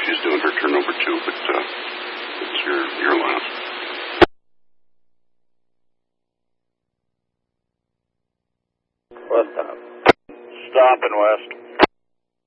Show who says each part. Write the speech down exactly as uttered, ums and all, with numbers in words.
Speaker 1: she's doing her turn over too, but uh, it's your, your last.
Speaker 2: West stop. Stop in west.